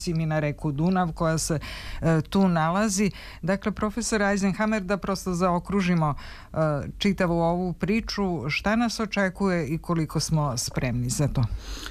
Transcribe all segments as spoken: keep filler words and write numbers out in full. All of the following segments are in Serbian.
i na reku Dunav koja se e, tu nalazi. Dakle, profesor Eisenhammer, da prosto zaokružimo e, čitavu ovu priču, šta nas očekuje i koliko smo spremni za to?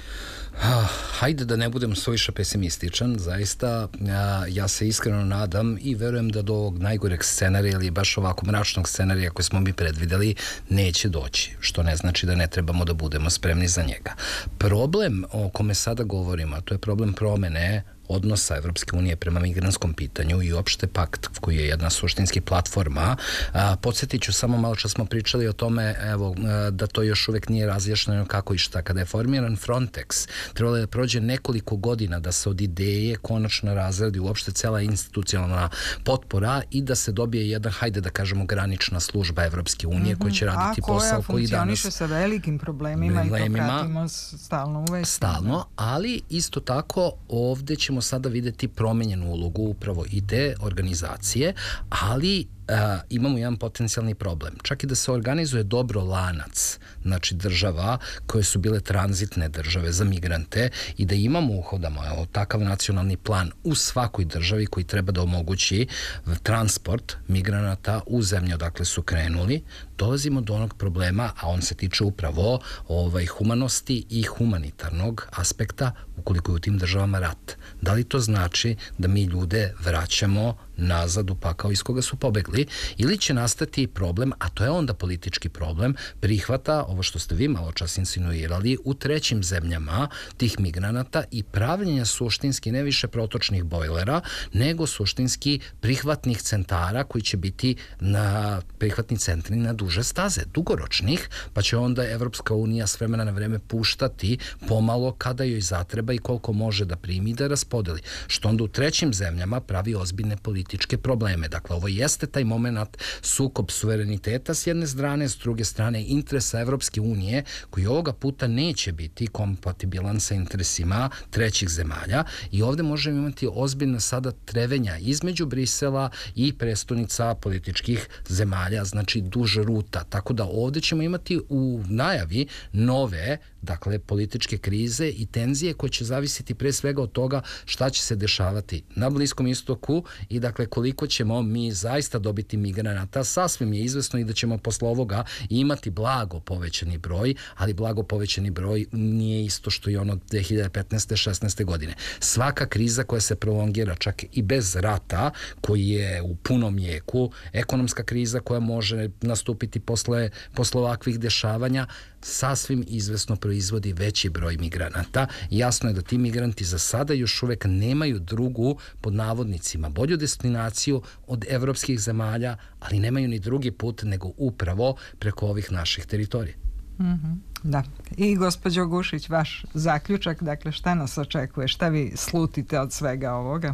Hajde da ne budem suviše pesimističan, zaista ja, ja se iskreno nadam i verujem da do ovog najgoreg scenarija ili baš ovako mračnog scenarija koji smo mi predvideli neće doći, što ne znači da ne trebamo da budemo spremni za njega. Problem o kome sada govorimo, a to je problem promene odnosa Evropske unije prema migranskom pitanju i uopšte pakt koji je jedna suštinski platforma. A, podsjetit ću samo malo što smo pričali o tome, evo, da to još uvek nije razjašnjeno kako i šta. Kada je formiran Frontex, trebalo je da prođe nekoliko godina da se od ideje konačno razredi uopšte cela institucionalna potpora i da se dobije jedan, hajde da kažemo, granična služba Evropske unije koja će raditi posao koji danas... A koja funkcioniše sa velikim problemima, problemima i to pratimo stalno u vesti. Stalno, ali isto tako ovde ćemo sada videti promenjenu ulogu upravo i te organizacije, ali a, imamo jedan potencijalni problem. Čak i da se organizuje dobro lanac, znači država koje su bile tranzitne države za migrante i da imamo uhodamo evo, takav nacionalni plan u svakoj državi koji treba da omogući transport migranata u zemlju odakle su krenuli, dolazimo do onog problema, a on se tiče upravo ovaj, humanosti i humanitarnog aspekta ukoliko je u tim državama rat. Da li to znači da mi ljude vraćamo nazad u pakao iz koga su pobegli ili će nastati problem, a to je onda politički problem, prihvata, ovo što ste vi malo čas insinuirali, u trećim zemljama tih migranata i pravljenja suštinski ne više protočnih bojlera, nego suštinski prihvatnih centara koji će biti na prihvatni centri na duže staze, dugoročnih, pa će onda Evropska unija s vremena na vreme puštati pomalo kada joj zatreba i koliko može da primi i da raspodeli, što onda u trećim zemljama pravi ozbiljne političke probleme. Dakle, ovo jeste taj moment sukob suvereniteta s jedne strane, s druge strane interesa Evropske unije, koji ovoga puta neće biti kompatibilan sa interesima trećih zemalja i ovde možemo imati ozbiljno sada trevenja između Brisela i prestonica političkih zemalja, znači duž ruta. Tako da ovde ćemo imati u najavi nove, dakle, političke krize i tenzije koje će zavisiti pre svega od toga šta će se dešavati na Bliskom istoku i dakle koliko ćemo mi zaista dobiti migranata. Sasvim je izvesno i da ćemo posle ovoga imati blago povećani broj, ali blago povećani broj nije isto što i ono dve hiljade petnaeste šesnaeste godine. Svaka kriza koja se prolongira čak i bez rata, koji je u punom jeku, ekonomska kriza koja može nastupiti posle, posle ovakvih dešavanja, sasvim izvesno proizvodi veći broj migranata. Jasno je da ti migranti za sada još uvek nemaju drugu, pod navodnicima, bolju destinaciju od evropskih zemalja, ali nemaju ni drugi put nego upravo preko ovih naših teritorija. Mm-hmm. Da. I gospođo Gušić, vaš zaključak, dakle šta nas očekuje, šta vi slutite od svega ovoga?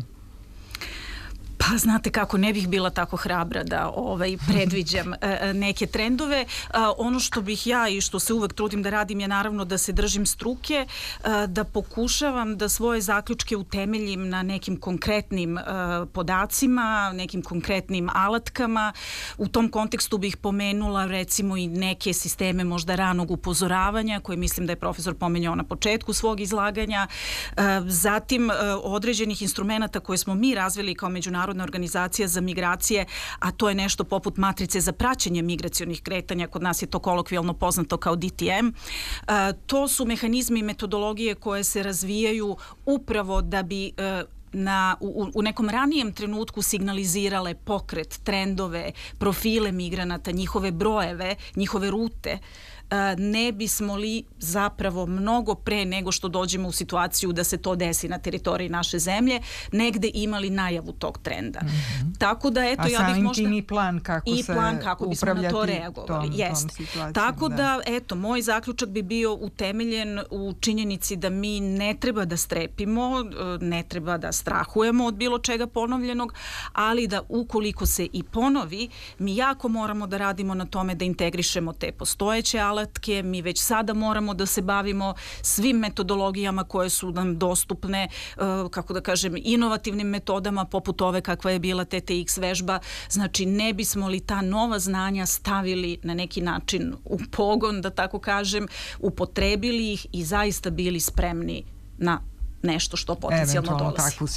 Pa znate kako, ne bih bila tako hrabra da ovaj, predviđam e, neke trendove. E, ono što bih ja i što se uvek trudim da radim je naravno da se držim struke, e, da pokušavam da svoje zaključke utemeljim na nekim konkretnim e, podacima, nekim konkretnim alatkama. U tom kontekstu bih pomenula recimo i neke sisteme možda ranog upozoravanja koje mislim da je profesor pomenjao na početku svog izlaganja. E, zatim e, određenih instrumenata koje smo mi razvili kao međunarodna organizacija za migracije, a to je nešto poput matrice za praćenje migracionih kretanja, kod nas je to kolokvijalno poznato kao D T M. E, to su mehanizmi i metodologije koje se razvijaju upravo da bi e, na, u, u nekom ranijem trenutku signalizirale pokret, trendove, profile migranata, njihove brojeve, njihove rute. Ne bismo li zapravo mnogo pre nego što dođemo u situaciju da se to desi na teritoriji naše zemlje, negde imali najavu tog trenda. Mm-hmm. Tako da, eto, a ja bih možda... i plan kako i se plan kako bismo na to reagovali. Tom, Jest. tom Tako da. da, eto, moj zaključak bi bio utemeljen u činjenici da mi ne treba da strepimo, ne treba da strahujemo od bilo čega ponovljenog, ali da ukoliko se i ponovi, mi jako moramo da radimo na tome da integrišemo te postojeće alatke, mi već sada moramo da se bavimo svim metodologijama koje su nam dostupne, kako da kažem, inovativnim metodama poput ove kakva je bila T T X vežba. Znači, ne bismo li ta nova znanja stavili na neki način u pogon, da tako kažem, upotrebili ih i zaista bili spremni na nešto što potencijalno dolazi.